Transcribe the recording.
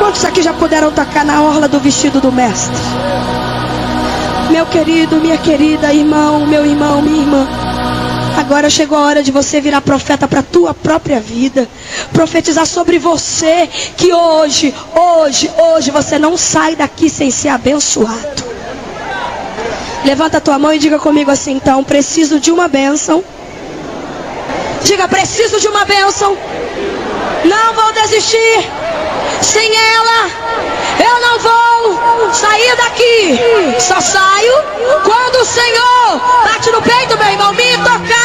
Quantos aqui já puderam tocar na orla do vestido do mestre? Meu querido, minha querida, irmão, meu irmão, minha irmã, agora chegou a hora de você virar profeta para a tua própria vida. Profetizar sobre você, que hoje você não sai daqui sem ser abençoado. Levanta a tua mão e diga comigo assim, então: preciso de uma bênção. Diga: preciso de uma bênção. Não vou desistir. Sem ela eu não vou sair daqui. Só saio quando o Senhor bate no peito, meu irmão, me tocar.